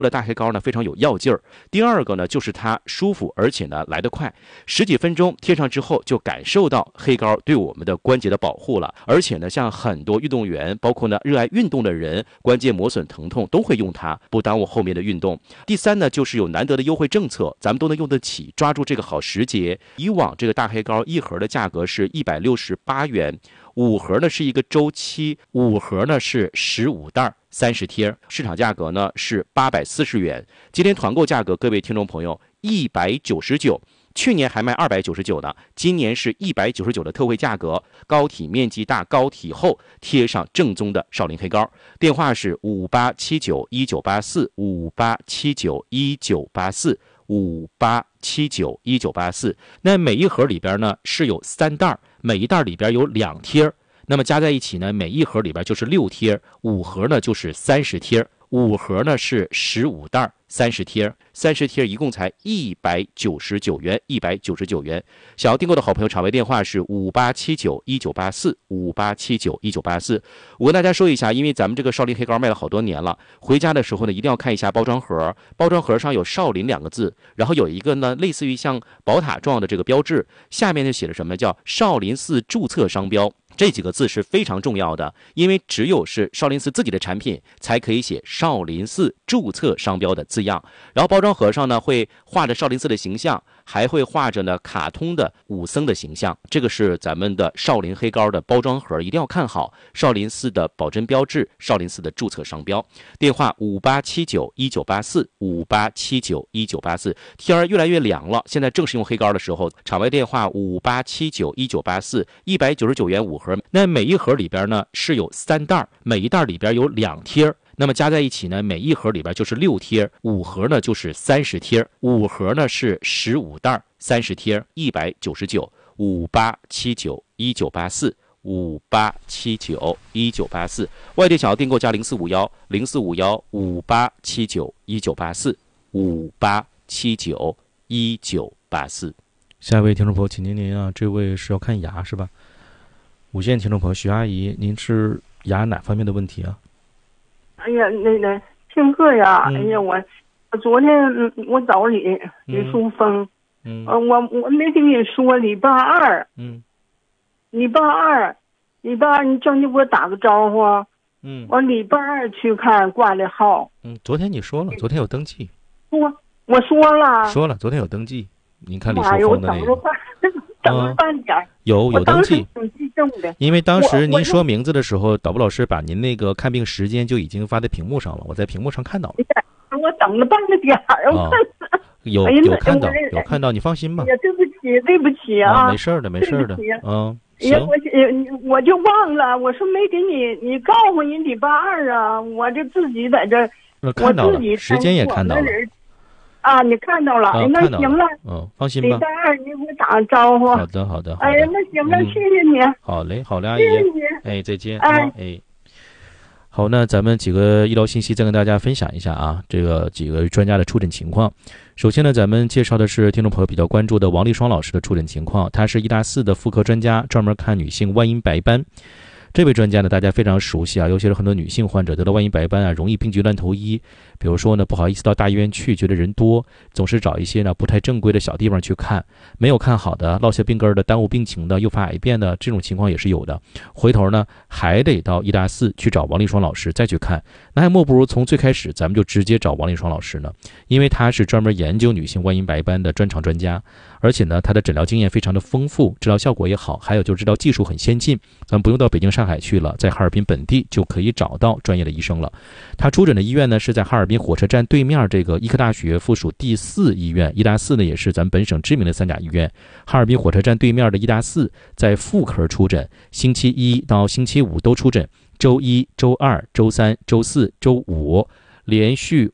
的大黑膏呢非常有药劲儿。第二个呢就是它舒服，而且呢来得快，十几分钟贴上之后就感受到黑膏对我们的关节的保护了。而且呢像很多运动员，包括呢热爱运动的人，关节磨损疼痛都会用它，不耽误后面的运动。第三呢就是有难得的优惠政策，咱们都能用得起，抓住这个好时节。以往这个大黑膏一盒的价格是168元，5盒呢是一个周期，5盒呢是15袋30贴，市场价格呢是840元。今天团购价格，各位听众朋友199，去年还卖299呢，今年是199的特惠价格，膏体面积大，膏体厚，贴上正宗的少林黑膏。电话是58791984，58791984，58791984。那每一盒里边呢是有3袋，每一袋里边有2贴，那么加在一起呢，每一盒里边就是6贴，5盒呢就是30贴，5盒呢是15袋30贴，30贴一共才199元，199元。想要订购的好朋友，场外电话是58791984，58791984。我跟大家说一下，因为咱们这个少林黑膏卖了好多年了，回家的时候呢，一定要看一下包装盒，包装盒上有少林2个字，然后有一个呢类似于像宝塔状的这个标志，下面就写了什么叫少林寺注册商标。这几个字是非常重要的，因为只有是少林寺自己的产品才可以写少林寺注册商标的字样。然后包装盒上呢会画着少林寺的形象，还会画着呢卡通的武僧的形象。这个是咱们的少林黑膏的包装盒，一定要看好少林寺的保真标志，少林寺的注册商标。电话58791984，58791984。天儿越来越凉了，现在正是用黑膏的时候。场外电话58791984，199元5盒。那每一盒里边呢是有3袋，每一袋里边有2贴，那么加在一起呢，每一盒里边就是6贴，5盒呢就是30贴，5盒呢是15袋30贴，199，58791984，58791984。外地想要订购加0451045158791984，58791984。下一位听众朋友，请您啊，这位是要看牙是吧？5线听众朋友徐阿姨，您是牙哪方面的问题啊？ 哎呀，那个听课呀，哎呀，我昨天我找李淑峰，我没跟你说礼拜二，礼拜二你叫你给我打个招呼，我礼拜二去看挂的号， 昨天你说了，昨天有登记， 我说了， 昨天有登记，您看李淑峰的那个。 等了半点， 有登记，因为当时您说我名字的时候，导播老师把您那个看病时间就已经发在屏幕上了，我在屏幕上看到了。 我等了半个点儿， 有看到，你放心吧。 对不起啊， 没事的。 行。我就忘了，我说没给你告诉你礼拜二啊，我就自己在这， 看到了，时间也看到了。 啊，你看到了，那行了， 放心吧。 礼拜二你给我打个招呼。 好的。 哎呀，那行了，谢谢你。 好嘞，阿姨。 谢谢你。 哎，再见。好，那咱们几个医疗信息再跟大家分享一下啊，这个几个专家的出诊情况。首先呢，咱们介绍的是听众朋友比较关注的王立双老师的出诊情况，他是医大4的妇科专家，专门看女性外阴白斑。这位专家呢，大家非常熟悉啊，尤其是很多女性患者得了外阴白斑啊，容易病急乱投医。比如说呢，不好意思到大医院去，觉得人多，总是找一些呢不太正规的小地方去看，没有看好的，落下病根的，耽误病情的，诱发癌变的，这种情况也是有的。回头呢，还得到医大4去找王立双老师再去看。那还莫不如从最开始咱们就直接找王立双老师呢，因为他是专门研究女性外阴白斑的专长专家，而且呢，他的诊疗经验非常的丰富，治疗效果也好，还有就是治疗技术很先进，咱们不用到北京、上海去了，在哈尔滨本地就可以找到专业的医生了。他出诊的医院呢是在哈尔滨火车站对面这个医科大学附属第4医院，医大4呢也是咱们本省知名的3甲医院。哈尔滨火车站对面的医大4在妇科出诊，星期1到星期5都出诊，周1、周2、周3、周4、周5连续